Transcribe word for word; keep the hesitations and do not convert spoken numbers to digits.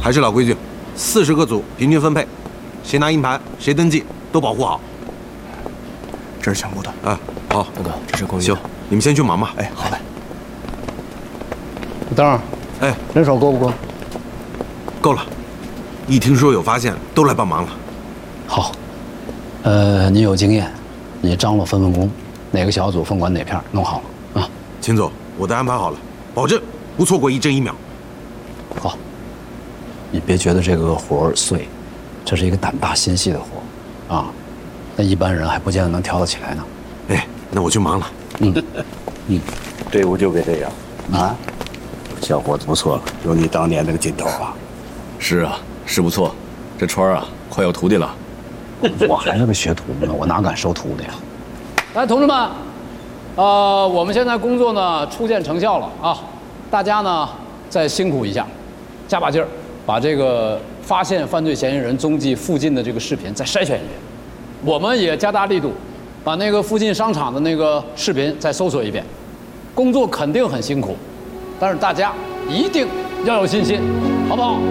还是老规矩，四十个组平均分配，谁拿硬盘谁登记都保护好。 这是全部的。 啊，好， 大哥，这是够行，你们先去忙吧。 哎，好嘞。 等会儿， 哎， 人手够不够？ 够了，一听说有发现，都来帮忙了。 好，呃，你有经验，你张罗分分工，哪个小组分管哪片，弄好了啊。 秦总，我都安排好了，保证不错过一针一秒。 好，你别觉得这个活儿碎，这是一个胆大心细的活儿，啊，那一般人还不见得能挑得起来呢。 哎，那我去忙了。 嗯，嗯， 队伍就别这样啊， 小伙子不错，有你当年那个劲头啊。 是啊，是不错，这川儿啊，快有徒弟了。 我还是个学徒呢，我哪敢收徒弟啊？来，同志们，呃，我们现在工作呢初见成效了啊，大家呢再辛苦一下，加把劲儿，把这个发现犯罪嫌疑人踪迹附近的这个视频再筛选一遍。我们也加大力度，把那个附近商场的那个视频再搜索一遍。工作肯定很辛苦，但是大家一定要有信心，好不好？